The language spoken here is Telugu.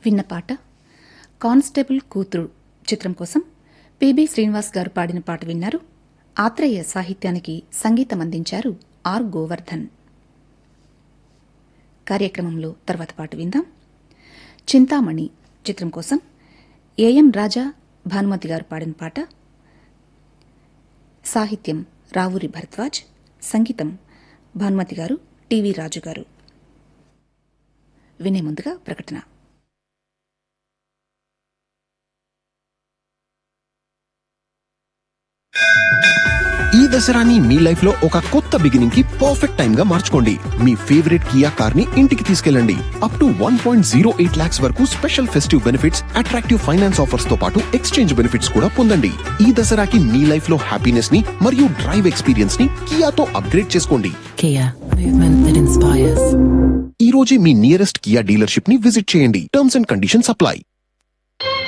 విన్న పాట కానిస్టేబుల్ కూతురు చిత్రం కోసం పిబి శ్రీనివాస్ గారు పాడిన పాట విన్నారు. ఆత్రేయ సాహిత్యానికి సంగీతం అందించారు ఆర్ గోవర్ధన్. కార్యక్రమంలో తర్వాత పాట విందాం. చింతామణి చిత్రం కోసం ఏఎం రాజా భానుమతి గారు పాడిన పాట. సాహిత్యం రావూరి భరద్వాజ్, సంగీతం భానుమతి గారు, టివి రాజు గారు. వినే ముందుగా ప్రకటన. ఈ దసరాని మీ లైఫ్ లో ఒక కొత్త బిగినింగ్ కి పర్ఫెక్ట్ టైం గా మార్చుకోండి. మీ ఫేవరెట్ కియా కార్ ని ఇంటికి తీసుకెళ్ళండి. అప్ టు 1.08 lakhs వరకు special festive benefits, attractive finance offers తో పాటు ఎక్స్చేంజ్ బెనిఫిట్స్ కూడా పొందండి. ఈ దసరాకి మీ లైఫ్ లో హ్యాపీనెస్ ని మరియు డ్రైవ్ ఎక్స్పీరియన్స్ ని కియాతో అప్గ్రేడ్ చేసుకోండి. Kia, movement that inspires. ఈ రోజే మీ నియరెస్ట్ కియా డీలర్షిప్ ని విజిట్ చేయండి. Terms and conditions apply.